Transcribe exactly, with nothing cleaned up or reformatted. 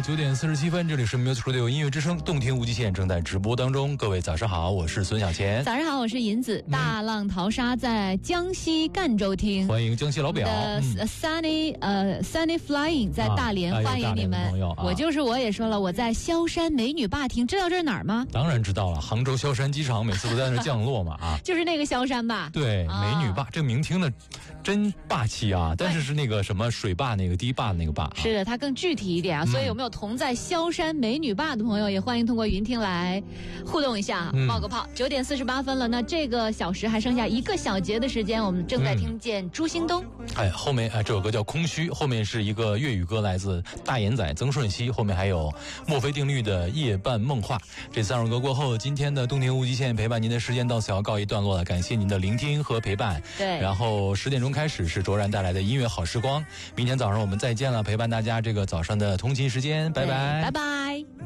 九点四十七分，这里是 Music Radio 音乐之声，动听无极限正在直播当中。各位早上好，我是孙小钱。 早上好，我是银子。嗯、大浪淘沙在江西赣州听， 欢迎江西老表。 的 Sunny 呃 Sunny Flying 在大连、啊、欢迎你们。 啊、 我就是我也说了，我在萧山美女坝听，知道这是哪儿吗？ 当然知道了，杭州萧山机场每次都在那降落嘛啊， 就是那个萧山吧？ 对，啊、美女坝这个名听的真霸气啊！但是是那个什么水坝那个堤坝的那个坝、啊， 是的，它更具体一点啊。所以有没有同在萧山美女坝的朋友，也欢迎通过云听来互动一下， 嗯、 冒个泡。九点四十八分了，那这个小时还剩下一个小节的时间，我们正在听见朱兴东。 嗯、哎，后面哎这首歌叫《空虚》，后面是一个粤语歌，来自大眼仔曾舜晞，后面还有墨菲定律的《夜半梦话》。这三首歌过后，今天的动听无极限陪伴您的时间到此要告一段落了，感谢您的聆听和陪伴。 对， 然后十点钟开始是卓然带来的音乐好时光，明天早上我们再见了，陪伴大家这个早上的通勤时间，拜拜， 拜拜。